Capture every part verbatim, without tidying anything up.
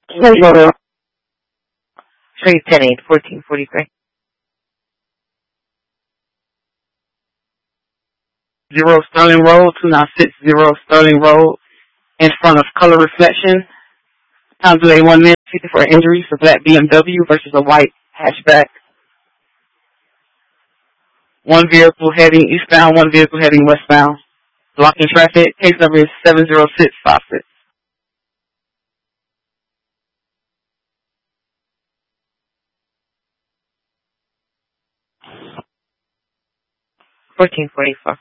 There you go there. Street ten eight, fourteen forty-three. Zero Sterling Road, two nine six zero Sterling Road, in front of Color Reflection. Time delay one minute, fifty-four injuries for black B M W versus a white hatchback. One vehicle heading eastbound, one vehicle heading westbound. Blocking traffic. Case number is seven zero six five six. fourteen forty-four.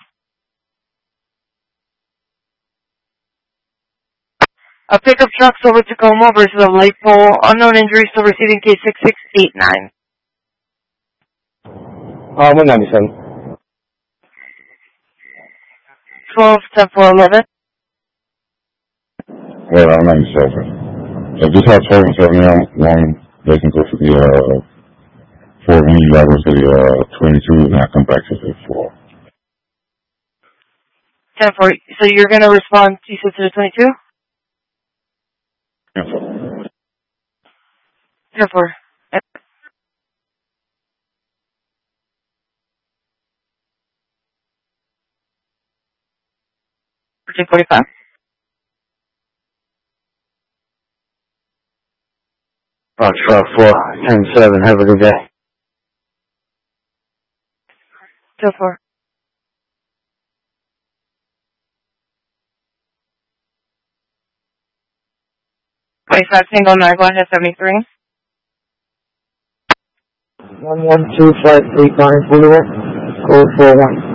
A pickup truck over Tacoma versus a light pole. Unknown injuries still receiving case six six eight nine. Uh, one ninety-seven. twelve ten four eleven. Well, I'm ninety-seven. So just have twelve and seven now. One, they can go for the, uh, four, and you gotta go to the, uh, twenty-two, and I come back to the four. ten four. So you're going to respond, you said, to the twenty-two? ten four. ten four. fourteen forty-five. Uh, truck four, ten seven, have a good day. ten four. twenty-five single nine, go ahead, seventy-three. one one two five three, Connors Boulevard, code four one.